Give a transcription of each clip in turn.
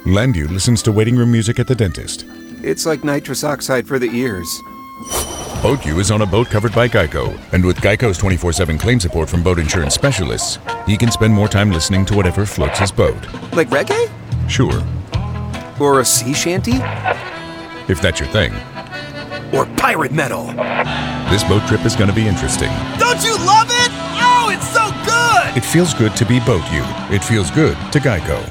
Landu listens to waiting room music at the dentist. It's like nitrous oxide for the ears. Boat U is on a boat covered by Geico, and with Geico's 24/7 claim support from boat insurance specialists, he can spend more time listening to whatever floats his boat. Like reggae? Sure, Or a sea shanty? if that's your thing. Or pirate metal? This boat trip is going to be interesting. Don't you love it? Oh, it's so good! It feels good to be Boat U. It feels good to Geico.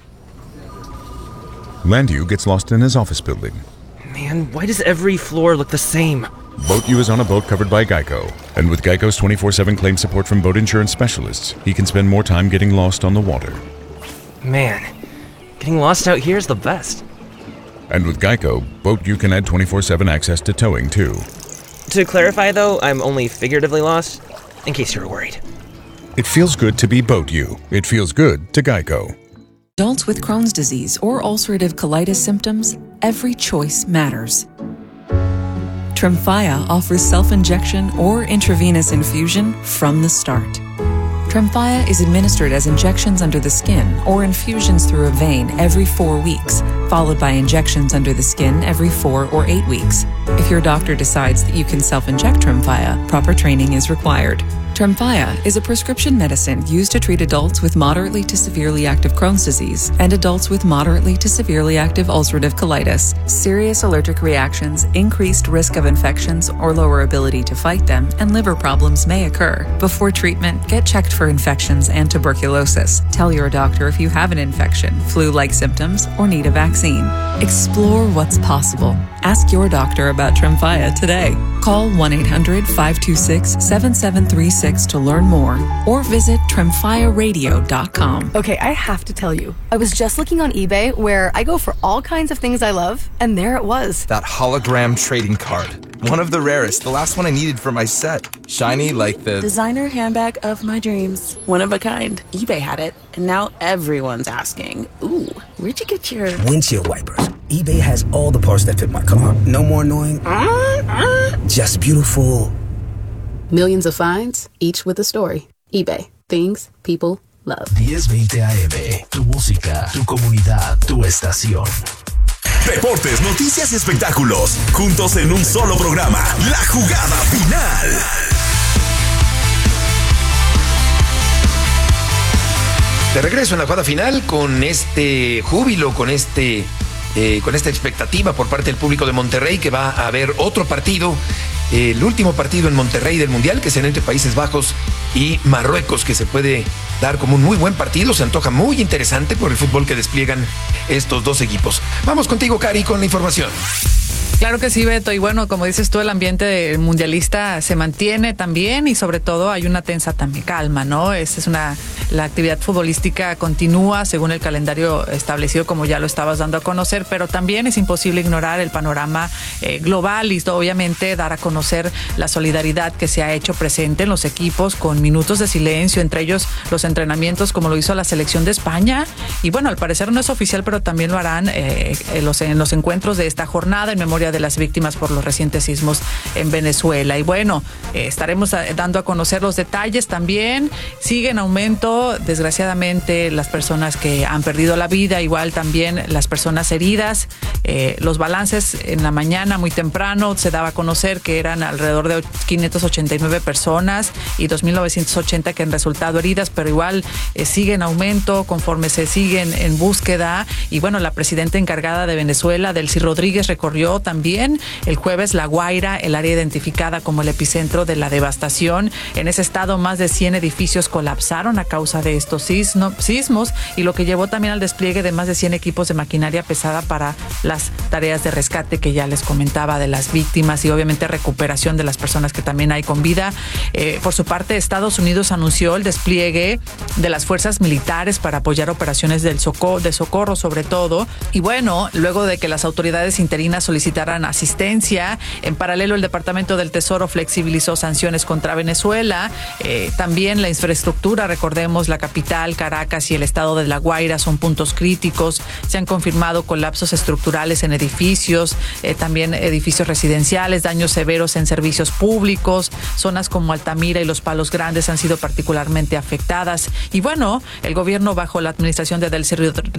Landu gets lost in his office building. Man, why does every floor look the same? Boat U is on a boat covered by Geico, and with Geico's 24/7 claim support from boat insurance specialists, he can spend more time getting lost on the water. Man, getting lost out here is the best. And with Geico, Boat U can add 24/7 access to towing too. To clarify though, I'm only figuratively lost, in case you were worried. It feels good to be Boat U. It feels good to Geico. Adults with Crohn's disease or ulcerative colitis symptoms, every choice matters. Tremfya offers self-injection or intravenous infusion from the start. Tremfya is administered as injections under the skin or infusions through a vein every 4 weeks, followed by injections under the skin every 4 or 8 weeks. If your doctor decides that you can self-inject Tremfya, proper training is required. Tremfya is a prescription medicine used to treat adults with moderately to severely active Crohn's disease and adults with moderately to severely active ulcerative colitis. Serious allergic reactions, increased risk of infections or lower ability to fight them, and liver problems may occur. Before treatment, get checked for infections and tuberculosis. Tell your doctor if you have an infection, flu-like symptoms, or need a vaccine. Explore what's possible. Ask your doctor about Tremfya today. Call 1-800-526-7736 to learn more or visit tremfyaradio.com. Okay, I have to tell you, I was just looking on eBay where I go for all kinds of things I love, and there it was. That hologram trading card. One of the rarest, the last one I needed for my set. Shiny like the designer handbag of my dreams. One of a kind. eBay had it, and now everyone's asking, ooh, where'd you get your windshield wipers? eBay has all the parts that fit my car. No more annoying. Just beautiful. Millions of finds, each with a story. eBay. Things people love. 1020 AM. Tu música, tu comunidad, tu estación. Deportes, noticias y espectáculos, juntos en un solo programa. La Jugada Final. De regreso en la jugada final con este júbilo, con esta expectativa por parte del público de Monterrey, que va a haber otro partido, el último partido en Monterrey del Mundial, que será entre Países Bajos y Marruecos, que se puede dar como un muy buen partido. Se antoja muy interesante por el fútbol que despliegan estos dos equipos. Vamos contigo, Cari, con la información. Claro que sí, Beto. Y bueno, como dices tú, el ambiente mundialista se mantiene también y sobre todo hay una tensa también calma, ¿no? La actividad futbolística continúa según el calendario establecido, como ya lo estabas dando a conocer, pero también es imposible ignorar el panorama global y obviamente dar a conocer la solidaridad que se ha hecho presente en los equipos con minutos de silencio, entre ellos los entrenamientos como lo hizo la selección de España. Y bueno, al parecer no es oficial, pero también lo harán en los encuentros de esta jornada en memoria de las víctimas por los recientes sismos en Venezuela. Y bueno, estaremos dando a conocer los detalles también. Sigue en aumento, desgraciadamente, las personas que han perdido la vida, igual también las personas heridas. Los balances en la mañana, muy temprano, se daba a conocer que eran alrededor de 589 personas y 2.980 que han resultado heridas, pero igual sigue en aumento conforme se siguen en búsqueda. Y bueno, la presidenta encargada de Venezuela, Delcy Rodríguez, recorrió también el jueves La Guaira, el área identificada como el epicentro de la devastación. En ese estado, más de 100 edificios colapsaron a causa de estos sismos, y lo que llevó también al despliegue de más de 100 equipos de maquinaria pesada para las tareas de rescate que ya les comentaba de las víctimas y obviamente recuperación de las personas que también hay con vida. Por su parte, Estados Unidos anunció el despliegue de las fuerzas militares para apoyar operaciones de socorro sobre todo. Y bueno, luego de que las autoridades interinas solicitaran asistencia, en paralelo el Departamento del Tesoro flexibilizó sanciones contra Venezuela. También la infraestructura, recordemos, la capital, Caracas, y el estado de La Guaira son puntos críticos. Se han confirmado colapsos estructurales en edificios, también edificios residenciales, daños severos en servicios públicos. Zonas como Altamira y Los Palos Grandes han sido particularmente afectadas. Y bueno, el gobierno bajo la administración de Delcy